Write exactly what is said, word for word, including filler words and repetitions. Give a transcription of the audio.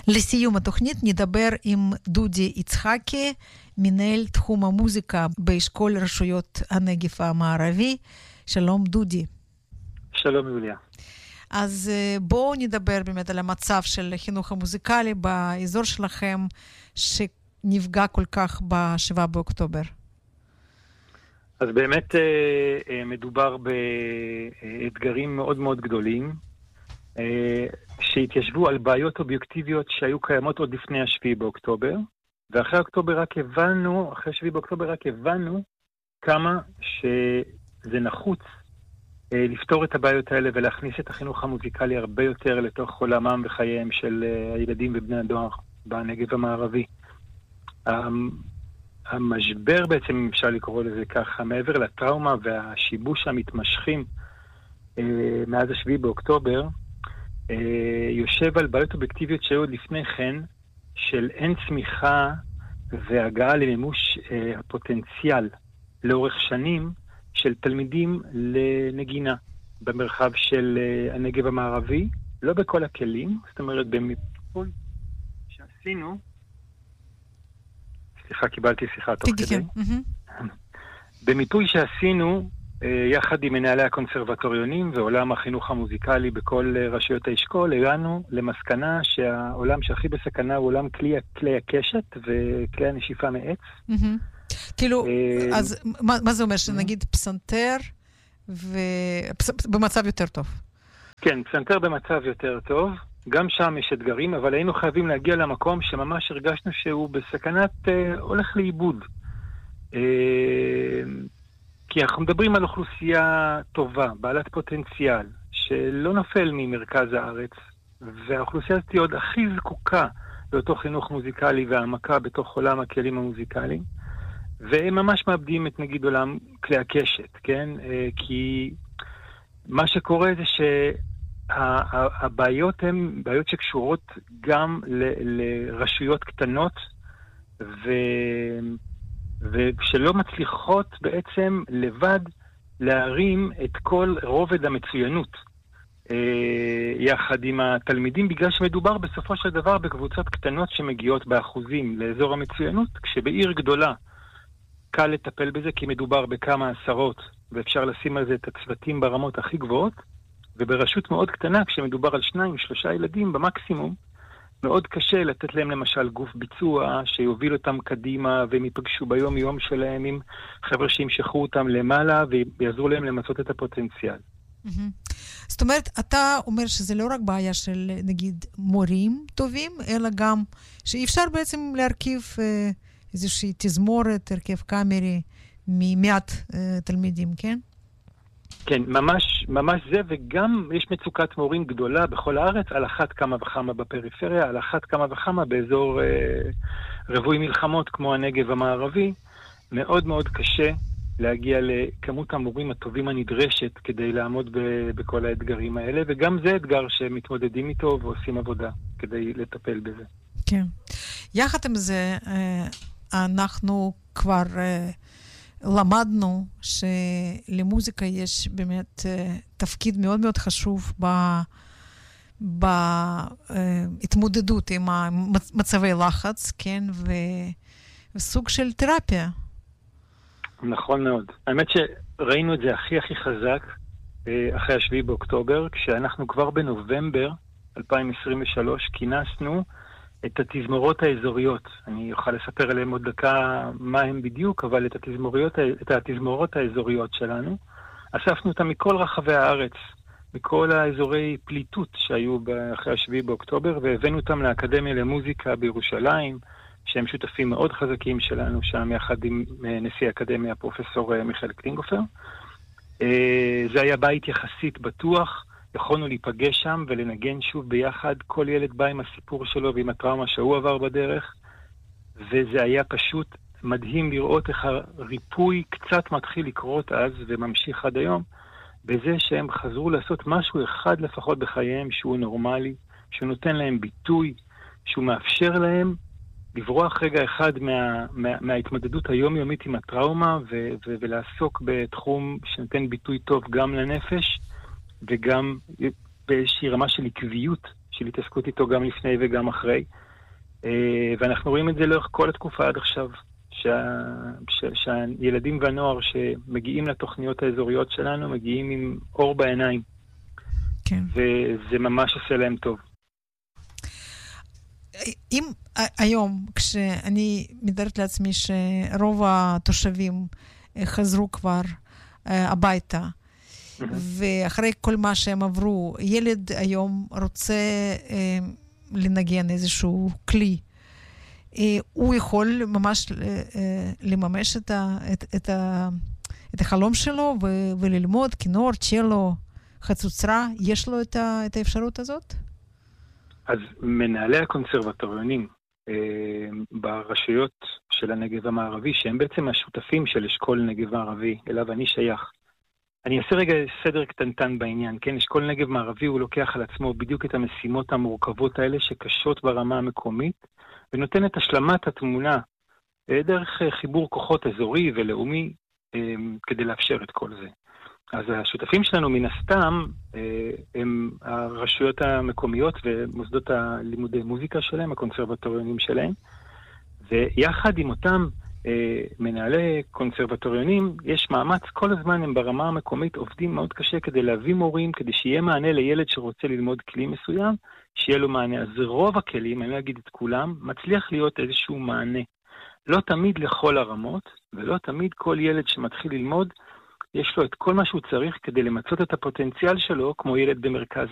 לסיום התוכנית נדבר עם דודי יצחקי, מנהל תחום המוזיקה באשכול רשויות הנגב המערבי. שלום דודי. שלום יוליה. אז בואו נדבר באמת על המצב של החינוך המוזיקלי באזור שלכם שנפגע כל כך בשבעה באוקטובר. אז באמת מדובר באתגרים מאוד מאוד גדולים, שהתיישבו על בעיות אובייקטיביות שהיו קיימות עוד לפני השביעי באוקטובר, ואחרי אוקטובר רק הבנו, אחרי השביעי באוקטובר רק הבנו כמה שזה נחוץ לפתור את הבעיות האלה ולהכניס את החינוך המוזיקלי הרבה יותר לתוך עולמם וחייהם של הילדים ובני הנוער בנגב המערבי. המשבר בעצם, אפשר לקרוא לזה ככה, מעבר לטראומה והשיבוש המתמשכים מאז השביעי באוקטובר, יושב על בעיות אובייקטיביות שהיו לפני כן, של אין צמיחה והגעה למימוש הפוטנציאל לאורך שנים של תלמידים לנגינה במרחב של הנגב המערבי, לא בכל הכלים, זאת אומרת במיפוי שעשינו, סליחה, קיבלתי שיחה תוך כדי. במיפוי שעשינו יחד עם מנהלי הקונסרבטוריונים ועולם החינוך המוזיקלי בכל רשויות האשכול, הגענו למסקנה שהעולם שהכי בסכנה הוא עולם כלי, כלי הקשת וכלי הנשיפה מעץ. כאילו, אז מה, מה זה אומר? שנגיד פסנתר ובמצב יותר טוב? כן, פסנתר במצב יותר טוב. גם שם יש אתגרים, אבל היינו חייבים להגיע למקום שממש הרגשנו שהוא בסכנת אה, הולך לאיבוד. אה, כי אנחנו מדברים על אוכלוסייה טובה, בעלת פוטנציאל, שלא נופל ממרכז הארץ, והאוכלוסייה הזאת עוד הכי זקוקה לאותו חינוך מוזיקלי והעמקה בתוך עולם הכלים המוזיקליים, והם ממש מאבדים את נגיד עולם כלי הקשת, כן? אה, כי מה שקורה זה ש... הבעיות הן בעיות שקשורות גם ל- לרשויות קטנות ו... ושלא מצליחות בעצם לבד להרים את כל רובד המצוינות יחד עם התלמידים, בגלל שמדובר בסופו של דבר בקבוצות קטנות שמגיעות באחוזים לאזור המצוינות, כשבעיר גדולה קל לטפל בזה כי מדובר בכמה עשרות ואפשר לשים על זה את הצוותים ברמות הכי גבוהות, וברשות מאוד קטנה, כשמדובר על שניים, שלושה ילדים במקסימום, מאוד קשה לתת להם למשל גוף ביצוע שיוביל אותם קדימה, והם ייפגשו ביום יום שלהם עם חבר'ה שימשכו אותם למעלה, ויעזרו להם למצות את הפוטנציאל. זאת אומרת, אתה אומר שזה לא רק בעיה של נגיד מורים טובים, אלא גם שאי אפשר בעצם להרכיב איזושהי תזמורת, הרכב קאמרי, ממעט תלמידים, כן? כן, ממש, ממש זה, וגם יש מצוקת מורים גדולה בכל הארץ, על אחת כמה וכמה בפריפריה, על אחת כמה וכמה באזור אה, רבוי מלחמות כמו הנגב המערבי. מאוד מאוד קשה להגיע לכמות המורים הטובים הנדרשת כדי לעמוד ב- בכל האתגרים האלה, וגם זה אתגר שמתמודדים איתו ועושים עבודה כדי לטפל בזה. כן. יחד עם זה, אנחנו כבר... למדנו שלמוזיקה יש באמת תפקיד מאוד מאוד חשוב בהתמודדות עם מצבי לחץ, כן, וסוג של תרפיה. נכון מאוד. האמת שראינו את זה הכי הכי חזק אחרי השביעי באוקטובר, כשאנחנו כבר בנובמבר אלפיים עשרים ושלוש כינסנו את התזמורות האזוריות. אני אוכל לספר עליהם עוד דקה מה הם בדיוק, אבל את התזמורות, את התזמורות האזוריות שלנו, אספנו אותם מכל רחבי הארץ, מכל האזורי פליטות שהיו אחרי השביעי באוקטובר, והבאנו אותם לאקדמיה למוזיקה בירושלים, שהם שותפים מאוד חזקים שלנו שם, יחד עם נשיא האקדמיה, פרופסור מיכאל קלינגהופר. זה היה בית יחסית בטוח, יכולנו להיפגש שם ולנגן שוב ביחד, כל ילד בא עם הסיפור שלו ועם הטראומה שהוא עבר בדרך, וזה היה פשוט מדהים לראות איך הריפוי קצת מתחיל לקרות אז וממשיך עד היום, בזה שהם חזרו לעשות משהו אחד לפחות בחייהם שהוא נורמלי, שהוא נותן להם ביטוי, שהוא מאפשר להם לברוח רגע אחד מה, מה, מההתמודדות היומיומית עם הטראומה ו, ו, ולעסוק בתחום שנותן ביטוי טוב גם לנפש, וגם באיזושהי רמה של עקביות של התעסקות איתו גם לפני וגם אחרי. ואנחנו רואים את זה לאורך כל התקופה עד עכשיו, שה, שה, שהילדים והנוער שמגיעים לתוכניות האזוריות שלנו, מגיעים עם אור בעיניים. כן. וזה ממש עושה להם טוב. אם היום, כשאני מדברת לעצמי שרוב התושבים חזרו כבר הביתה, mm-hmm. ואחרי כל מה שהם עברו, ילד היום רוצה לנגן איזשהו כלי, הוא יכול ממש לממש את, ה, את, את, ה, את החלום שלו ו, וללמוד כינור, צ'לו, חצוצרה, יש לו את, ה, את האפשרות הזאת? אז מנהלי הקונסרבטוריונים אה, ברשויות של הנגב המערבי, שהם בעצם השותפים של אשכול נגב הערבי, אליו אני שייך. אני אעשה רגע סדר קטנטן בעניין, כן? אשכול נגב מערבי הוא לוקח על עצמו בדיוק את המשימות המורכבות האלה שקשות ברמה המקומית, ונותן את השלמת התמונה אה, דרך חיבור כוחות אזורי ולאומי אה, כדי לאפשר את כל זה. אז השותפים שלנו מן הסתם הם הרשויות המקומיות ומוסדות הלימודי מוזיקה שלהם, הקונסרבטוריונים שלהם, ויחד עם אותם מנהלי קונסרבטוריונים יש מאמץ, כל הזמן הם ברמה המקומית עובדים מאוד קשה כדי להביא מורים, כדי שיהיה מענה לילד שרוצה ללמוד כלי מסוים, שיהיה לו מענה. אז רוב הכלים, אני לא אגיד את כולם, מצליח להיות איזשהו מענה. לא תמיד לכל הרמות, ולא תמיד כל ילד שמתחיל ללמוד, יש לו את כל מה שהוא צריך כדי למצות את הפוטנציאל שלו, כמו ילד במרכז